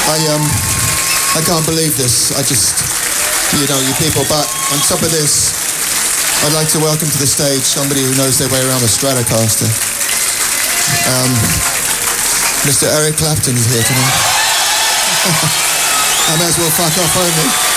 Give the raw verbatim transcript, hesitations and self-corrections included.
I um, I can't believe this. I just, you know, you people. But on top of this, I'd like to welcome to the stage somebody who knows their way around a Stratocaster. Um, Mister Eric Clapton is here tonight. I may as well fuck off, only.